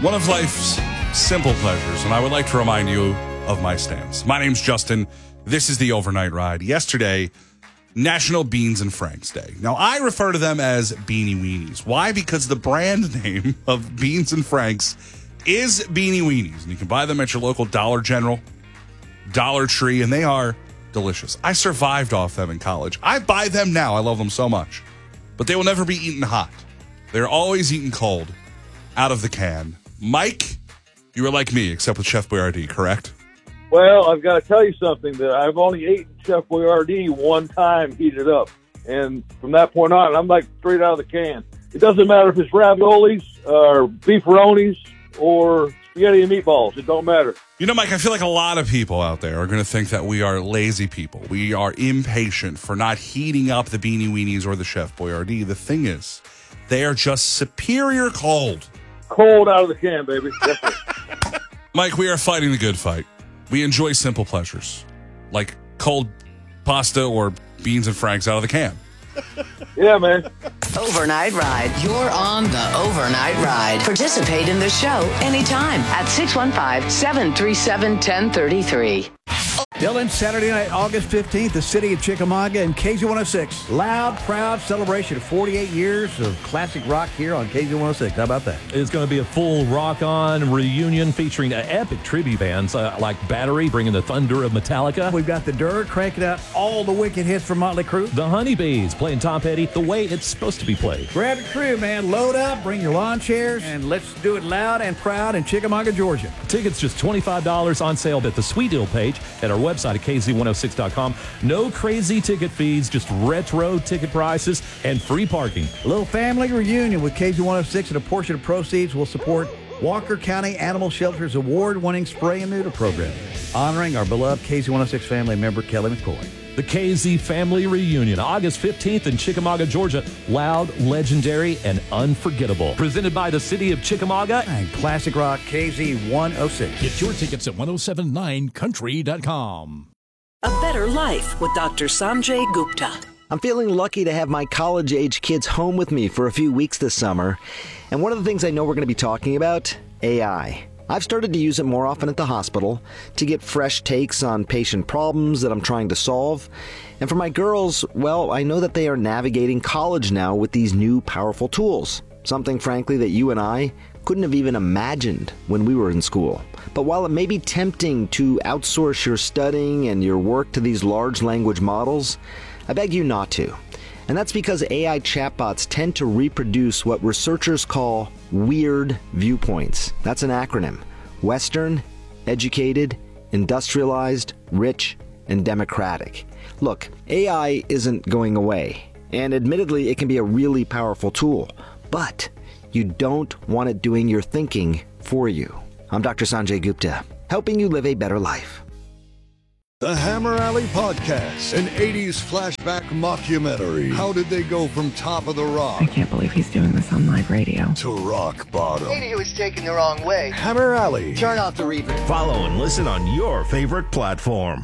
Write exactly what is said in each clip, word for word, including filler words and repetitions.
one of life's simple pleasures, and I would like to remind you of my stance. My name's Justin. This is the Overnight Ride. Yesterday, National Beans and Franks Day. Now, I refer to them as Beanie Weenies. Why? Because the brand name of Beans and Franks is Beanie Weenies, and you can buy them at your local Dollar General, Dollar Tree, and they are delicious. I survived off them in college. I buy them now. I love them so much. But they will never be eaten hot. They're always eaten cold, out of the can. Mike, you are like me, except with Chef Boyardee, correct? Well, I've got to tell you something, that I've only eaten Chef Boyardee one time heated up. And from that point on, I'm like straight out of the can. It doesn't matter if it's raviolis or beefaronis or spaghetti and meatballs. It don't matter. You know, Mike, I feel like a lot of people out there are going to think that we are lazy people. We are impatient for not heating up the Beanie Weenies or the Chef Boyardee. The thing is, they are just superior cold. Cold out of the can, baby. Mike, we are fighting the good fight. We enjoy simple pleasures, like cold pasta or beans and franks out of the can. Yeah, man. Overnight Ride. You're on the Overnight Ride. Participate in the show anytime at six one five, seven three seven, one zero three three. Dylan, Saturday night, August fifteenth, the city of Chickamauga and K Z one oh six. Loud, proud celebration of forty-eight years of classic rock here on K Z one oh six. How about that? It's going to be a full rock-on reunion featuring epic tribute bands uh, like Battery, bringing the thunder of Metallica. We've got the Dirt cranking out all the wicked hits from Motley Crue. The Honeybees playing Tom Petty the way it's supposed to be played. Grab your crew, man. Load up, bring your lawn chairs, and let's do it loud and proud in Chickamauga, Georgia. Tickets just twenty-five dollars on sale at the Sweet Deal page at our website at K Z one oh six dot com. No crazy ticket fees, just retro ticket prices and free parking. A little family reunion with K Z one oh six, and a portion of proceeds will support Walker County Animal Shelter's award-winning spray and neuter program, honoring our beloved K Z one oh six family member, Kelly McCoy. The K Z Family Reunion, August fifteenth in Chickamauga, Georgia. Loud, legendary, and unforgettable. Presented by the city of Chickamauga and Classic Rock K Z one oh six. Get your tickets at ten seventy-nine country dot com. A Better Life with Doctor Sanjay Gupta. I'm feeling lucky to have my college-age kids home with me for a few weeks this summer. And one of the things I know we're going to be talking about, A I. I've started to use it more often at the hospital to get fresh takes on patient problems that I'm trying to solve. And for my girls, well, I know that they are navigating college now with these new powerful tools. Something, frankly, that you and I couldn't have even imagined when we were in school. But while it may be tempting to outsource your studying and your work to these large language models, I beg you not to. And that's because A I chatbots tend to reproduce what researchers call weird viewpoints. That's an acronym. Western, educated, industrialized, rich, and democratic. Look, A I isn't going away. And admittedly, it can be a really powerful tool. But you don't want it doing your thinking for you. I'm Doctor Sanjay Gupta, helping you live a better life. The Hammer Alley Podcast, an eighties flashback mockumentary. How did they go from Top of the Rock? I can't believe he's doing this on live radio. To rock bottom. Maybe he was taken the wrong way. Hammer Alley. Turn off the reverb. Follow and listen on your favorite platform.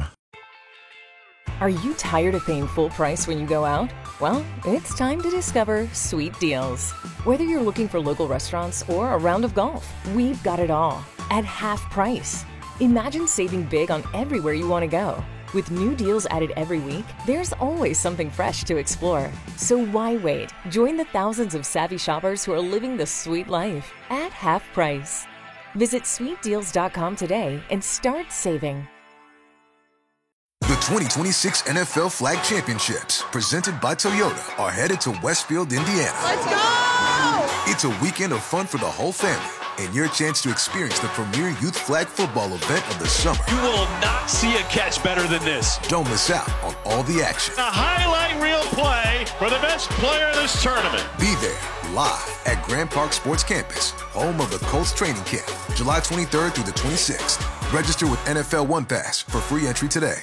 Are you tired of paying full price when you go out? Well, it's time to discover Sweet Deals. Whether you're looking for local restaurants or a round of golf, we've got it all at half price. Imagine saving big on everywhere you want to go. With new deals added every week, there's always something fresh to explore. So why wait? Join the thousands of savvy shoppers who are living the sweet life at half price. Visit sweet deals dot com today and start saving. The twenty twenty-six N F L Flag Championships, presented by Toyota, are headed to Westfield, Indiana. Let's go! It's a weekend of fun for the whole family, and your chance to experience the premier youth flag football event of the summer. You will not see a catch better than this. Don't miss out on all the action. A highlight reel play for the best player of this tournament. Be there, live at Grand Park Sports Campus, home of the Colts training camp, July twenty-third through the twenty-sixth. Register with N F L One Pass for free entry today.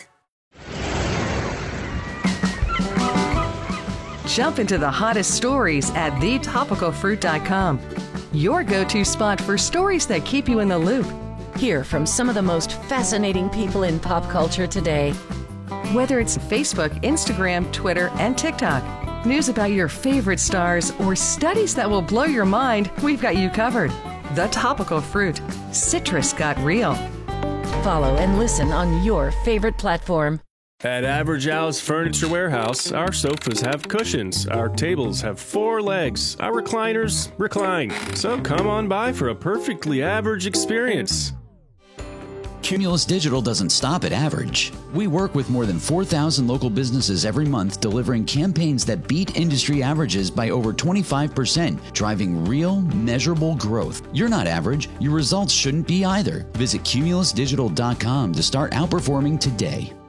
Jump into the hottest stories at the topical fruit dot com. Your go-to spot for stories that keep you in the loop. Hear from some of the most fascinating people in pop culture today. Whether it's Facebook, Instagram, Twitter, and TikTok, news about your favorite stars, or studies that will blow your mind, we've got you covered. The Topical Fruit. Citrus got real. Follow and listen on your favorite platform. At Average Al's Furniture Warehouse, our sofas have cushions, our tables have four legs, our recliners recline. So come on by for a perfectly average experience. Cumulus Digital doesn't stop at average. We work with more than four thousand local businesses every month, delivering campaigns that beat industry averages by over twenty-five percent, driving real, measurable growth. You're not average. Your results shouldn't be either. Visit cumulus digital dot com to start outperforming today.